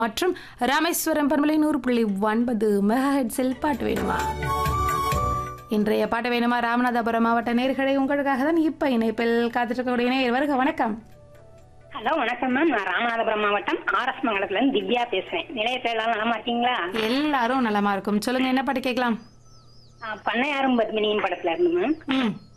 மற்றும் ராமேஸ்வரம் பண்பலை 100.9 மெகாஹெட்ஸில் பாட்டு வேணுமா? இன்றைய பாட்டு வேணுமா ராமநாதபுரம் மாவட்ட நேயர்களே உங்களுக்காக தான் இப்ப இணைப்பில் காத்துட்டு நேயர் வருக. வணக்கம். ஹலோ வணக்கம் மேம். நான் ராமநாதபுரம் மாவட்டம் ஆர்எஸ் மங்கலத்துல இருந்து திவ்யா பேசுறேன். நிலையத்துல எல்லாரும் நலமா இருக்கீங்களா? எல்லாரும் நலமா இருக்கும். சொல்லுங்க, என்ன பாட்டு கேட்கலாம்? பண்ணையாரும் பத்மினியும் படத்துல இருந்து மேம்.